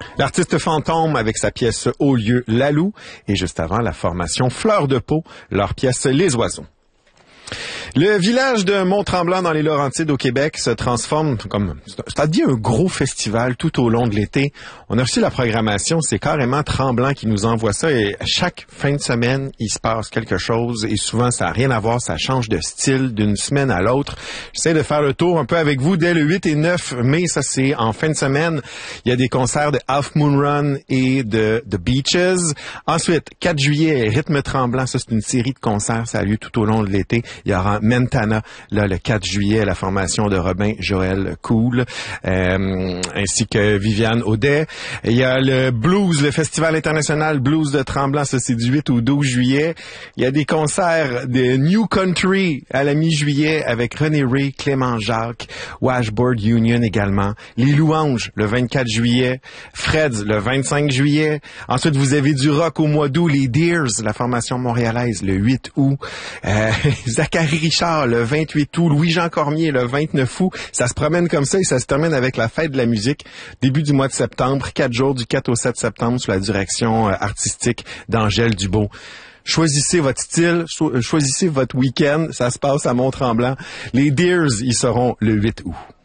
L'artiste Fantôme avec sa pièce Au lieu Lalou et juste avant la formation Fleur de Peau, leur pièce Les Oiseaux. Le village de Mont-Tremblant dans les Laurentides au Québec se transforme comme, ça dit un gros festival tout au long de l'été. On a reçu la programmation, c'est carrément Tremblant qui nous envoie ça et chaque fin de semaine, il se passe quelque chose et souvent ça n'a rien à voir, ça change de style d'une semaine à l'autre. J'essaie de faire le tour un peu avec vous dès le 8 et 9 mai, ça c'est en fin de semaine. Il y a des concerts de Half Moon Run et de The Beaches. Ensuite, 4 juillet, Rythme Tremblant, ça c'est une série de concerts, ça a lieu tout au long de l'été. Il y aura Mentana, là, le 4 juillet, la formation de Robin Joël Cool, ainsi que Viviane Audet. Il y a le Blues, le Festival international Blues de Tremblant, ça c'est du 8 au 12 juillet. Il y a des concerts de New Country à la mi-juillet avec René Ray, Clément Jacques, Washboard Union également. Les Louanges, le 24 juillet. Freds, le 25 juillet. Ensuite, vous avez du rock au mois d'août, les Deers, la formation montréalaise, le 8 août. Zachary Richard, le 28 août. Louis-Jean Cormier, le 29 août. Ça se promène comme ça et ça se termine avec la fête de la musique. Début du mois de septembre, 4 jours du 4 au 7 septembre sous la direction artistique d'Angèle Dubois. Choisissez votre style, choisissez votre week-end. Ça se passe à Mont-Tremblant. Les Deers, ils seront le 8 août.